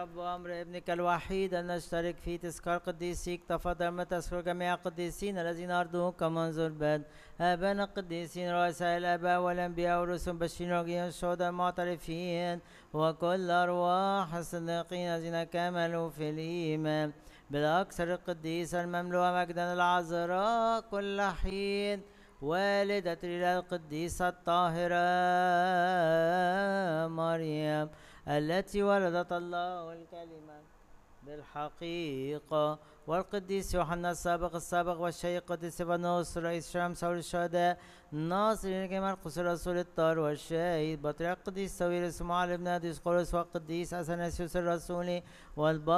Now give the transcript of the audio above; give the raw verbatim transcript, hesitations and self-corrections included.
رب وأمر ابنك الوحيد أن نشترك في تذكار قديسيك. تفضل ما تذكر جميع القديسين الذين أرضوك منذ البدء، آبانا القديسين رؤساء الآباء والأنبياء والرسل بشرين وجيهم الشهداء المعترفين وكل أرواح الصديقين الذين كملوا في الإيمان بالأكثر القديسة المملوءة مجدا العذراء كل حين والدة الإله القديسة الطاهرة مريم التي ولدت الله الكلمة بالحقيقة، والقديس يوحنا السابق السابق والشيخ قديس بنوس رئيس شمس الشهداء ناصر جمال قصر رسول الطار والشهيد بطريق قديس سويرس معلم ناديس قرص والقديس أثناسيوس الرسولي والب